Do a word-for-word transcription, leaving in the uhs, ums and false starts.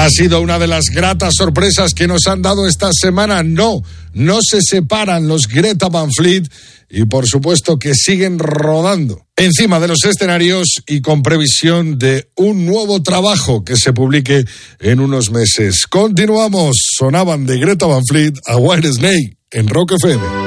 Ha sido una de las gratas sorpresas que nos han dado esta semana. No, no se separan los Greta Van Fleet y por supuesto que siguen rodando encima de los escenarios y con previsión de un nuevo trabajo que se publique en unos meses. Continuamos, sonaban de Greta Van Fleet a Whitesnake en Rock F M.